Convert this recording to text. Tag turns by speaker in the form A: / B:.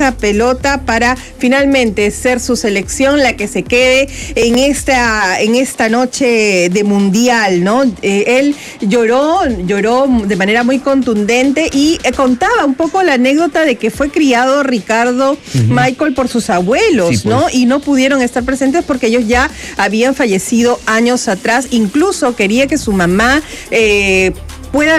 A: una pelota para finalmente ser su selección la que se quede en esta noche de mundial, ¿no? Él lloró de manera muy contundente y contaba un poco la anécdota de que fue criado Ricardo Michael por sus abuelos, sí, pues, ¿no? Y no pudieron estar presentes porque ellos ya habían fallecido años atrás. Incluso quería que su mamá pueda